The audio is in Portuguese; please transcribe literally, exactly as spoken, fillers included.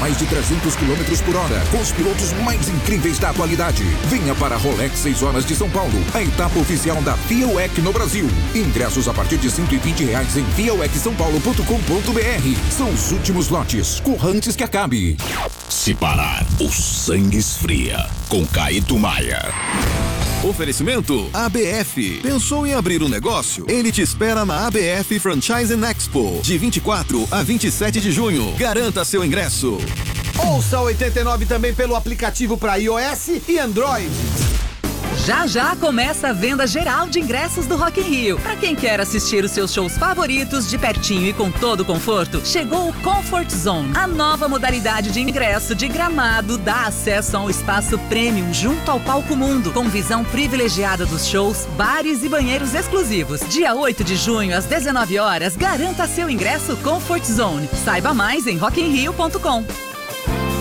mais de trezentos quilômetros por hora, com os pilotos mais incríveis da atualidade. Venha para a Rolex seis horas de São Paulo, a etapa oficial da F I A W E C no Brasil. Ingressos a partir de cento e vinte reais em f i a w e c são paulo ponto com ponto b r. São os últimos lotes, corra antes que acabe. Se parar, o sangue esfria. Com Caíto Maia. Oferecimento A B F. Pensou em abrir um negócio? Ele te espera na A B F Franchising Expo, de vinte e quatro a vinte e sete de junho. Garanta seu ingresso. Ouça oitenta e nove também pelo aplicativo para iOS e Android. Já já começa a venda geral de ingressos do Rock in Rio. Para quem quer assistir os seus shows favoritos de pertinho e com todo o conforto, chegou o Comfort Zone. A nova modalidade de ingresso de Gramado dá acesso a um espaço premium junto ao Palco Mundo, com visão privilegiada dos shows, bares e banheiros exclusivos. Dia oito de junho, às dezenove horas, garanta seu ingresso Comfort Zone. Saiba mais em rock in rio ponto com.